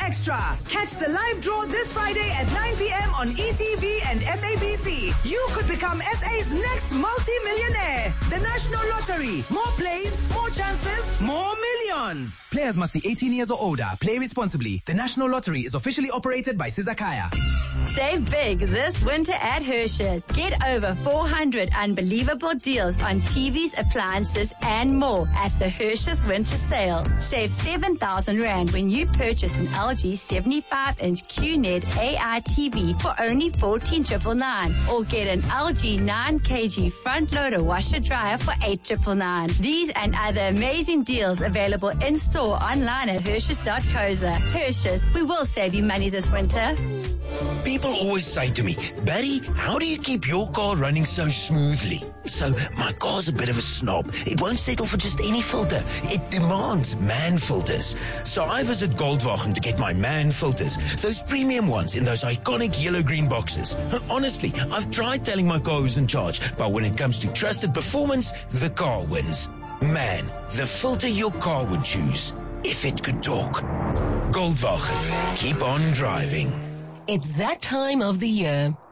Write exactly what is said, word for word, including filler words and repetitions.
extra. Catch the live draw this Friday at nine p.m. on E T V and S A B C. You could become S A's next multi-millionaire. The National Lottery. More plays, more chances, more millions. Players must be eighteen years or older. Play responsibly. The National Lottery is officially operated by Sizakaya. Save big this winter at Hershey's. Get over four hundred unbelievable deals on T Vs, appliances, and more at the Hershey's Winter Sale. Save seven thousand rand when you purchase an L G seventy-five inch Q N E D A I T V for only fourteen thousand nine hundred, or get an L G nine kilogram front loader washer dryer for eight thousand nine hundred. These and other amazing deals available in store, online at Hershey's dot co dot za. Hershey's, we will save you money this winter. People always say to me, Barry, how do you keep your car running so smoothly? So my car's a bit of a snob. It won't settle for just any filter. It demands MAN filters. So I visit Goldwagen to get my MAN filters, those premium ones in those iconic yellow-green boxes. Honestly, I've tried telling my car who's in charge, but when it comes to trusted performance, the car wins. MAN, the filter your car would choose if it could talk. Goldwagen, keep on driving. It's that time of the year.